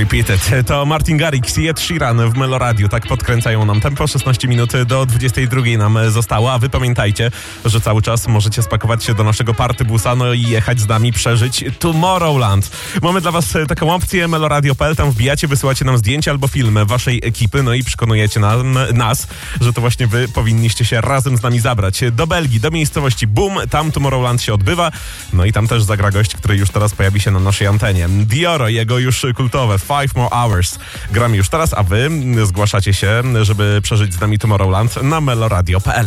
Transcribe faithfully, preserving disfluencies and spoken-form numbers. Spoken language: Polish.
Repeated. To Martin Garrix i Ed Sheeran w Melo Radio. Tak podkręcają nam tempo. szesnaście minut do dwudziestej drugiej nam zostało, a wy pamiętajcie, że cały czas możecie spakować się do naszego partybusa, no i jechać z nami, przeżyć Tomorrowland. Mamy dla was taką opcję meloradio kropka p l, tam wbijacie, wysyłacie nam zdjęcia albo filmy waszej ekipy, no i przekonujecie nam, nas, że to właśnie wy powinniście się razem z nami zabrać do Belgii, do miejscowości Boom. Tam Tomorrowland się odbywa, no i tam też zagra gość, który już teraz pojawi się na naszej antenie. Dioro, jego już kultowe Five More Hours. Gramy już teraz, a wy zgłaszacie się, żeby przeżyć z nami Tomorrowland na meloradio kropka p l.